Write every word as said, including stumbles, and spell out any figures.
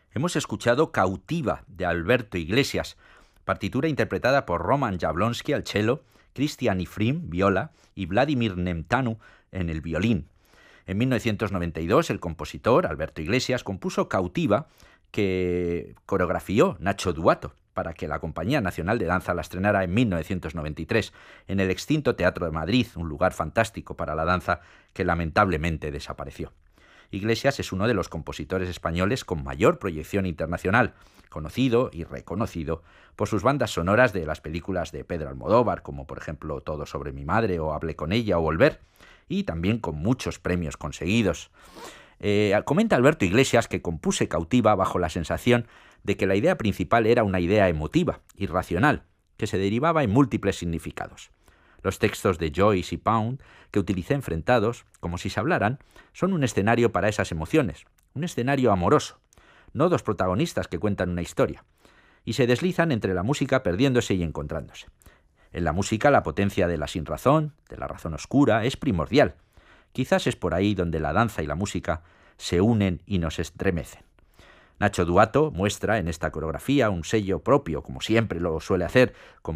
Hemos escuchado Cautiva, de Alberto Iglesias, partitura interpretada por Roman Jablonski al cello, Christian Ifrim, viola, y Vladimir Nemtanu en el violín. En mil novecientos noventa y dos, el compositor, Alberto Iglesias, compuso Cautiva, que coreografió Nacho Duato, para que la Compañía Nacional de Danza la estrenara en mil novecientos noventa y tres en el extinto Teatro de Madrid, un lugar fantástico para la danza que lamentablemente desapareció. Iglesias es uno de los compositores españoles con mayor proyección internacional, conocido y reconocido por sus bandas sonoras de las películas de Pedro Almodóvar, como por ejemplo Todo sobre mi madre o Hablé con ella o Volver, y también con muchos premios conseguidos. Eh, comenta Alberto Iglesias que compuse Cautiva bajo la sensación de que la idea principal era una idea emotiva, irracional, que se derivaba en múltiples significados. Los textos de Joyce y Pound, que utilicé enfrentados, como si se hablaran, son un escenario para esas emociones, un escenario amoroso, no dos protagonistas que cuentan una historia, y se deslizan entre la música perdiéndose y encontrándose. En la música la potencia de la sinrazón, de la razón oscura, es primordial. Quizás es por ahí donde la danza y la música se unen y nos estremecen. Nacho Duato muestra en esta coreografía un sello propio, como siempre lo suele hacer, con